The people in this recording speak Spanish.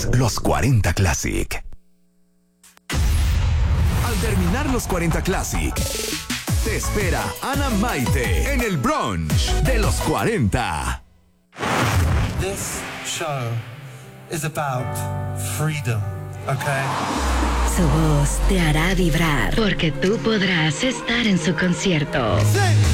los 40 Classic. Al terminar los 40 Classic, te espera Ana Maite en el brunch de los 40. This show is about freedom, okay? Su voz te hará vibrar porque tú podrás estar en su concierto. Sí.